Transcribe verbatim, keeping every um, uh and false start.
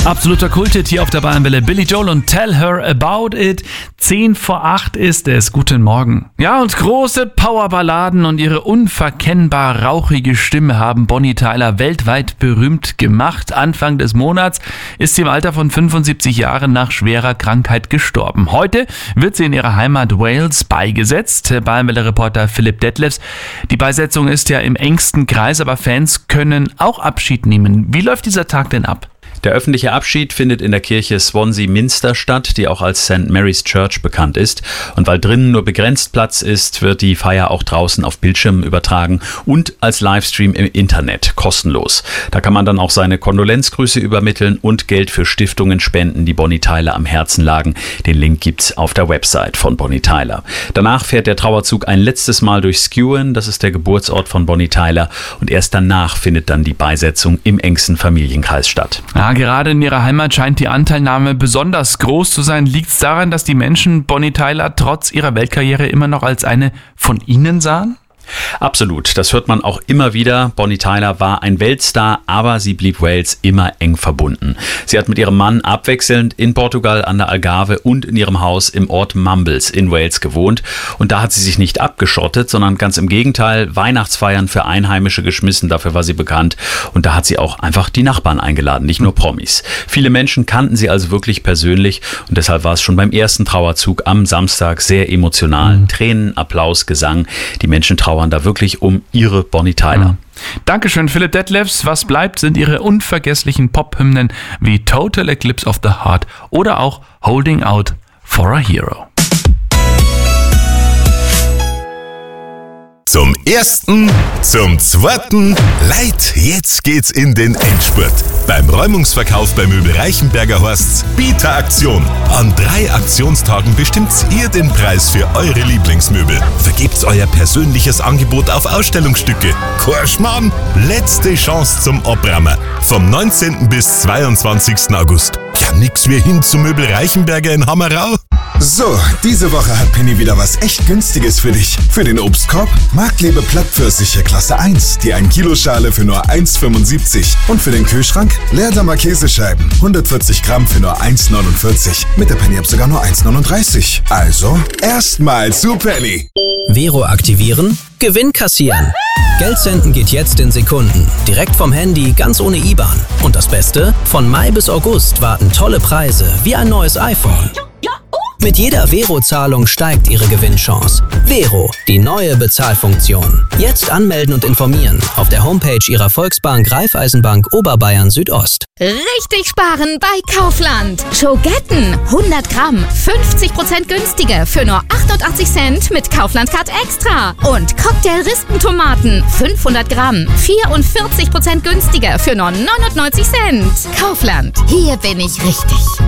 Absoluter Kulthit hier auf der Bayernwelle. Billy Joel und Tell Her About It. Zehn vor acht ist es. Guten Morgen. Ja, und große Powerballaden und ihre unverkennbar rauchige Stimme haben Bonnie Tyler weltweit berühmt gemacht. Anfang des Monats ist sie im Alter von fünfundsiebzig Jahren nach schwerer Krankheit gestorben. Heute wird sie in ihrer Heimat Wales beigesetzt. Bayernwelle-Reporter Philipp Detlefs. Die Beisetzung ist ja im engsten Kreis, aber Fans können auch Abschied nehmen. Wie läuft dieser Tag denn ab? Der öffentliche Abschied findet in der Kirche Swansea Minster statt, die auch als Saint Mary's Church bekannt ist. Und weil drinnen nur begrenzt Platz ist, wird die Feier auch draußen auf Bildschirmen übertragen und als Livestream im Internet, kostenlos. Da kann man dann auch seine Kondolenzgrüße übermitteln und Geld für Stiftungen spenden, die Bonnie Tyler am Herzen lagen. Den Link gibt's auf der Website von Bonnie Tyler. Danach fährt der Trauerzug ein letztes Mal durch Skewen, das ist der Geburtsort von Bonnie Tyler. Und erst danach findet dann die Beisetzung im engsten Familienkreis statt. Ja, gerade in ihrer Heimat scheint die Anteilnahme besonders groß zu sein. Liegt es daran, dass die Menschen Bonnie Tyler trotz ihrer Weltkarriere immer noch als eine von ihnen sahen? Absolut, das hört man auch immer wieder. Bonnie Tyler war ein Weltstar, aber sie blieb Wales immer eng verbunden. Sie hat mit ihrem Mann abwechselnd in Portugal an der Algarve und in ihrem Haus im Ort Mumbles in Wales gewohnt. Und da hat sie sich nicht abgeschottet, sondern ganz im Gegenteil Weihnachtsfeiern für Einheimische geschmissen. Dafür war sie bekannt. Und da hat sie auch einfach die Nachbarn eingeladen, nicht nur Promis. Viele Menschen kannten sie also wirklich persönlich. Und deshalb war es schon beim ersten Trauerzug am Samstag sehr emotional. Mhm. Tränen, Applaus, Gesang. Die Menschen trauern da wirklich um ihre Bonnie Tyler. Mhm. Dankeschön, Philipp Detlefs. Was bleibt, sind ihre unvergesslichen Pop-Hymnen wie Total Eclipse of the Heart oder auch Holding Out for a Hero. Zum ersten, zum zweiten, Leit, jetzt geht's in den Endspurt. Beim Räumungsverkauf bei Möbel Reichenberger Horsts Bieteraktion. An drei Aktionstagen bestimmt ihr den Preis für eure Lieblingsmöbel. Vergebt euer persönliches Angebot auf Ausstellungsstücke. Korschmann, letzte Chance zum Abrammer. Vom neunzehnten bis zweiundzwanzigsten August. Ja, nix wie hin zu Möbel Reichenberger in Hammerau. So, diese Woche hat Penny wieder was echt Günstiges für dich. Für den Obstkorb Marktlebe Plattpfirsiche Klasse eins, die ein Kilo Schale für nur eins Komma fünfundsiebzig. Und für den Kühlschrank Leerdammer Käsescheiben, hundertvierzig Gramm für nur eins Komma neunundvierzig. Mit der Penny-App sogar nur eins Komma neununddreißig. Also, erstmal zu Penny. Vero aktivieren, Gewinn kassieren. Geld senden geht jetzt in Sekunden. Direkt vom Handy, ganz ohne I B A N. Und das Beste? Von Mai bis August warten tolle Preise, wie ein neues iPhone. Mit jeder Vero-Zahlung steigt Ihre Gewinnchance. Vero, die neue Bezahlfunktion. Jetzt anmelden und informieren auf der Homepage Ihrer Volksbank Raiffeisenbank Oberbayern Südost. Richtig sparen bei Kaufland. Schogetten hundert Gramm, fünfzig Prozent günstiger für nur achtundachtzig Cent mit Kaufland Card Extra. Und Cocktail-Rispentomaten fünfhundert Gramm, vierundvierzig Prozent günstiger für nur neunundneunzig Cent. Kaufland, hier bin ich richtig.